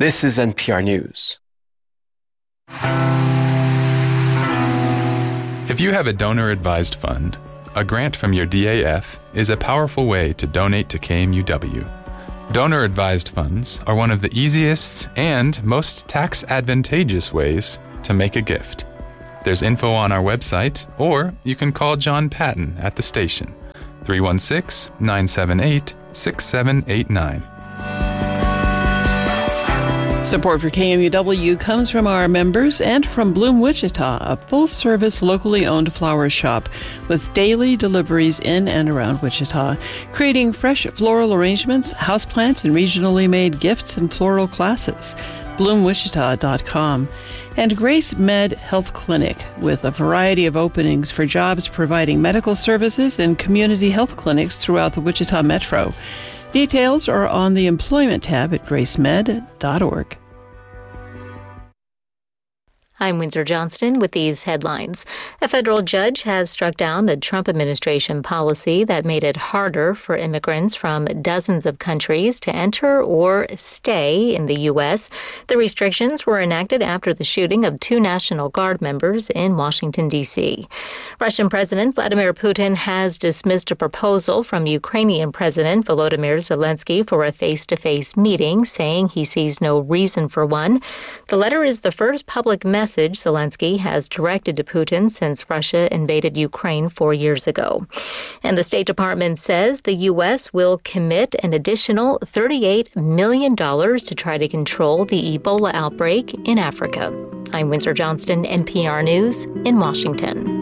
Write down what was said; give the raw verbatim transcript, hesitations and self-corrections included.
This is N P R News. If you have a donor-advised fund, a grant from your D A F is a powerful way to donate to K M U W. Donor-advised funds are one of the easiest and most tax-advantageous ways to make a gift. There's info on our website, or you can call John Patton at the station, three one six, nine seven eight, six seven eight nine. Support for K M U W comes from our members and from Bloom Wichita, a full-service, locally owned flower shop with daily deliveries in and around Wichita, creating fresh floral arrangements, houseplants, and regionally made gifts and floral classes. bloom wichita dot com. And Grace Med Health Clinic, with a variety of openings for jobs providing medical services and community health clinics throughout the Wichita Metro. Details are on the Employment tab at grace med dot org. I'm Windsor Johnston with these headlines. A federal judge has struck down a Trump administration policy that made it harder for immigrants from dozens of countries to enter or stay in the U S. The restrictions were enacted after the shooting of two National Guard members in Washington, D C. Russian President Vladimir Putin has dismissed a proposal from Ukrainian President Volodymyr Zelensky for a face-to-face meeting, saying he sees no reason for one. The letter is the first public message Zelensky has directed to Putin since Russia invaded Ukraine four years ago. And the State Department says the U S will commit an additional thirty-eight million dollars to try to control the Ebola outbreak in Africa. I'm Windsor Johnston, N P R News in Washington.